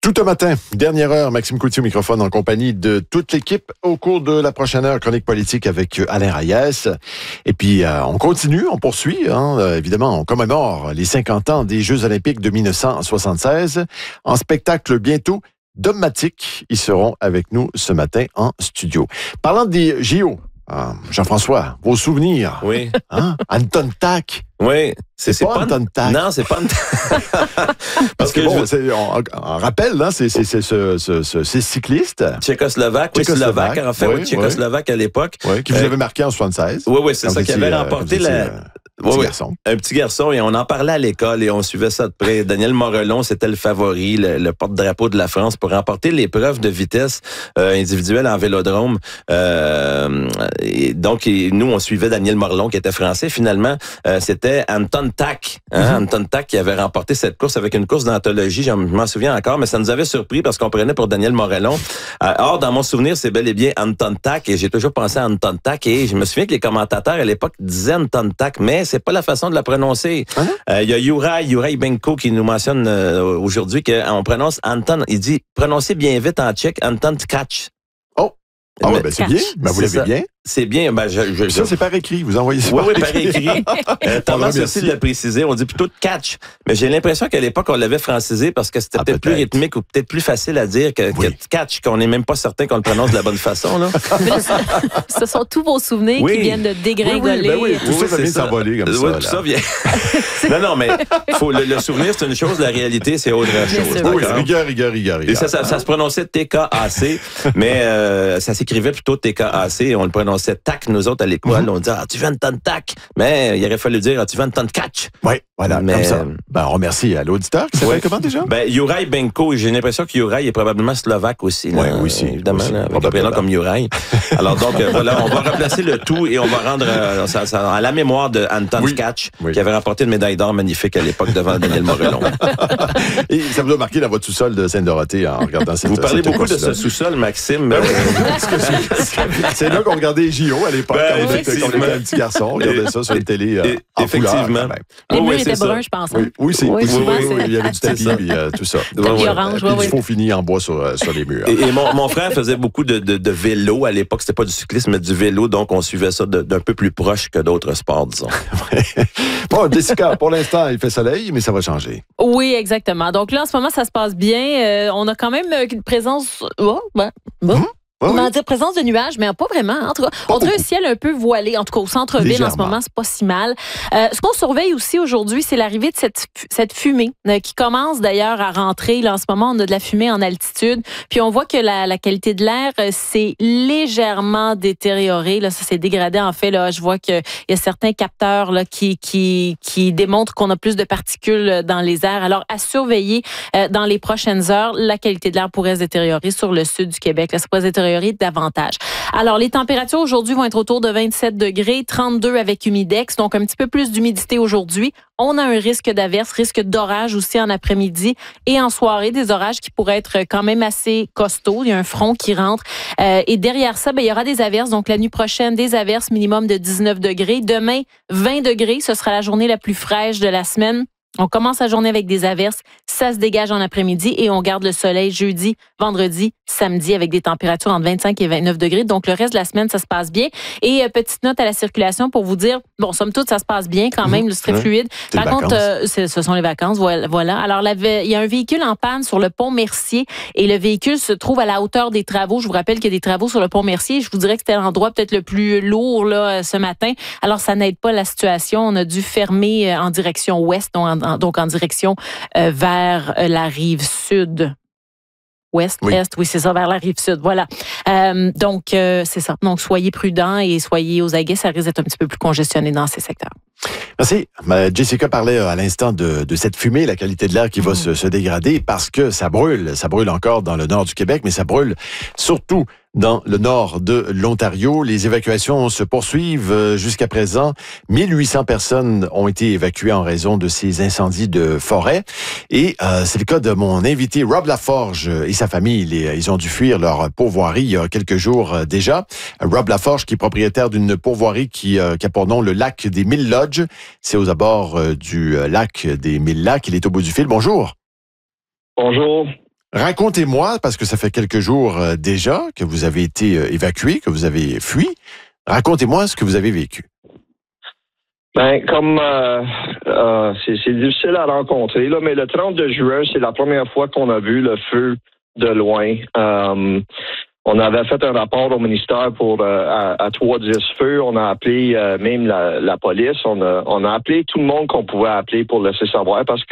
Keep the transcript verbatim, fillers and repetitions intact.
Tout un matin, dernière heure, Maxime Coutier au microphone en compagnie de toute l'équipe. Au cours de la prochaine heure, chronique politique avec Alain Reyes. Et puis, euh, on continue, on poursuit. Hein, euh, évidemment, on commémore les cinquante ans des Jeux olympiques de dix-neuf cent soixante-seize. En spectacle bientôt, Dogmatique. Ils seront avec nous ce matin en studio. Parlant des J O, euh, Jean-François, vos souvenirs. Oui. Hein? Anton Tak. Oui. C'est, c'est pas, pas Anton Tak. Non, c'est pas Anton Parce que, bon, c'est, on, on rappelle, hein, c'est, c'est, c'est ce, ce, ce, ce cycliste. Tchécoslovaque, oui, Slovaque, en fait, oui, oui Tchécoslovaque oui. à l'époque. Oui, qui vous euh, avait marqué en soixante-seize. Oui, oui, c'est ça, qui avait remporté étiez, la... Euh, Un petit oui, garçon. Un petit garçon, et on en parlait à l'école et on suivait ça de près. Daniel Morelon, c'était le favori, le, le porte-drapeau de la France pour remporter l'épreuve de vitesse euh, individuelle en vélodrome. Euh, et donc, et nous, on suivait Daniel Morelon, qui était français. Finalement, euh, c'était Anton Tak. Hein, mm-hmm. Anton Tak qui avait remporté cette course avec une course d'anthologie. Je m'en souviens encore, mais ça nous avait surpris parce qu'on prenait pour Daniel Morelon. Euh, or, dans mon souvenir, c'est bel et bien Anton Tak, et j'ai toujours pensé à Anton Tak. Et je me souviens que les commentateurs à l'époque disaient Anton Tak, mais c'est pas la façon de la prononcer. Il uh-huh. euh, y a Juraj, Juraj Benko qui nous mentionne euh, aujourd'hui qu'on prononce Anton, il dit, prononcez bien vite en tchèque, Anton Tkac. Oh! Ah oh, ouais, ben c'est bien. Ben vous l'avez ça. bien. C'est bien. Ben, je, je, ça, c'est par écrit. Vous envoyez ça oui, par oui, écrit. par écrit. euh, Thomas aussi l'a précisé. On dit plutôt de catch. Mais j'ai l'impression qu'à l'époque, on l'avait francisé parce que c'était ah, peut-être, peut-être plus rythmique ou peut-être plus facile à dire que, oui. que catch, qu'on n'est même pas certain qu'on le prononce de la bonne façon. Là. Mais là, ce sont tous vos souvenirs oui. qui viennent de dégringoler. Oui, oui, ben oui. Tout oui, ça, ça vient de s'envoler comme oui, ça. Tout ça vient. non, non, mais faut, le, le souvenir, c'est une chose. La réalité, c'est autre chose. Oui, rigueur, rigueur, rigueur. Et ça, ça, ça se prononçait T K A C, mais euh, ça s'écrivait plutôt T K A C et on le prononçait T A C, nous autres, à l'école. Mm-hmm. On disait, ah, tu viens de ton tac. Mais il aurait fallu dire, ah, tu viens de ton catch. Oui, voilà, mais, comme ça. Ben, on remercie à l'auditeur qui s'appelle ouais. comment déjà? Ben, Juraj Benko. J'ai l'impression que Juraj est probablement slovaque aussi. Oui, oui, si. Évidemment, aussi, là, avec un prénom comme Juraj. Alors, donc, euh, voilà, on va replacer le tout et on va rendre euh, ça, ça, à la mémoire de Anton oui. Tkac, oui. qui avait remporté une médaille d'or magnifique à l'époque devant Daniel Morelon. Et ça vous a marqué dans votre sous-sol de Sainte-Dorothée en regardant cette Vous parlez cette beaucoup de ce sous-sol, Maxime. Ben, c'est là qu'on regardait les J O à l'époque. Ben, quand on était un petit garçon, on regardait ça sur une télé euh, en effectivement. Couleur, les murs oui, étaient bruns, je pense. Oui, oui, c'est, oui, oui, souvent, oui, c'est... oui, il y avait du tapis et euh, tout ça. Tapis ouais, orange, ouais. oui. Du faux fini en bois sur, sur les murs. Et, et mon, mon frère faisait beaucoup de, de, de vélo à l'époque. C'était pas du cyclisme, mais du vélo. Donc, on suivait ça de, d'un peu plus proche que d'autres sports, disons. Bon, Jessica, pour l'instant, il fait soleil, mais ça va changer. Oui, exactement. Donc là, en ce moment, ça se passe bien. Euh, on a quand même une présence... Oh, ben, bon. Mmh. Oui, on va oui. dire présence de nuages, mais pas vraiment. En tout cas, on dirait un ciel un peu voilé. En tout cas, au centre-ville, en ce moment, c'est pas si mal. Euh, ce qu'on surveille aussi aujourd'hui, c'est l'arrivée de cette, cette fumée euh, qui commence d'ailleurs à rentrer. Là, en ce moment, on a de la fumée en altitude. Puis on voit que la, la qualité de l'air euh, s'est légèrement détériorée. Là, ça s'est dégradé. En fait, là, je vois qu'il y a certains capteurs là, qui, qui, qui démontrent qu'on a plus de particules dans les airs. Alors, à surveiller euh, dans les prochaines heures, la qualité de l'air pourrait se détériorer sur le sud du Québec. Là, ça pourrait se détériorer davantage. Alors, les températures aujourd'hui vont être autour de vingt-sept degrés, trente-deux avec humidex, donc un petit peu plus d'humidité aujourd'hui. On a un risque d'averse, risque d'orage aussi en après-midi et en soirée, des orages qui pourraient être quand même assez costauds. Il y a un front qui rentre. Euh, et derrière ça, ben, il y aura des averses. Donc, la nuit prochaine, des averses minimum de dix-neuf degrés. Demain, vingt degrés. Ce sera la journée la plus fraîche de la semaine. On commence la journée avec des averses, ça se dégage en après-midi et on garde le soleil jeudi, vendredi, samedi avec des températures entre vingt-cinq et vingt-neuf degrés. Donc, le reste de la semaine, ça se passe bien. Et euh, petite note à la circulation pour vous dire, bon, somme toute, ça se passe bien quand même, mmh, c'est très ouais, fluide. Par contre, euh, c'est, ce sont les vacances, voilà. Alors, la, il y a un véhicule en panne sur le pont Mercier et le véhicule se trouve à la hauteur des travaux. Je vous rappelle qu'il y a des travaux sur le pont Mercier. Je vous dirais que c'était l'endroit peut-être le plus lourd là, ce matin. Alors, ça n'aide pas la situation. On a dû fermer en direction ouest, donc en, donc en direction euh, vers euh, la rive sud. Ouest, oui. Est, oui, c'est ça, vers la rive sud, voilà. Euh, donc, euh, c'est ça. Donc, soyez prudents et soyez aux aguets, ça risque d'être un petit peu plus congestionné dans ces secteurs. Merci. Jessica parlait à l'instant de, de cette fumée, la qualité de l'air qui va mmh. se, se dégrader parce que ça brûle. Ça brûle encore dans le nord du Québec, mais ça brûle surtout dans le nord de l'Ontario. Les évacuations se poursuivent jusqu'à présent. mille huit cents personnes ont été évacuées en raison de ces incendies de forêt. Et euh, c'est le cas de mon invité Rob Laforge et sa famille. Les, ils ont dû fuir leur pourvoirie il y a quelques jours euh, déjà. Rob Laforge, qui est propriétaire d'une pourvoirie qui, euh, qui a pour nom le lac des Mille Lodges. C'est aux abords euh, du lac des Mille Lacs. Il est au bout du fil. Bonjour. Bonjour. Racontez-moi, parce que ça fait quelques jours euh, déjà que vous avez été euh, évacué, que vous avez fui. Racontez-moi ce que vous avez vécu. Ben, comme euh, euh, c'est, c'est difficile à rencontrer, là, mais le trente juin, c'est la première fois qu'on a vu le feu de loin. Euh, on avait fait un rapport au ministère pour euh, à, à trois dix feux. On a appelé euh, même la, la police. On a, on a appelé tout le monde qu'on pouvait appeler pour laisser savoir parce que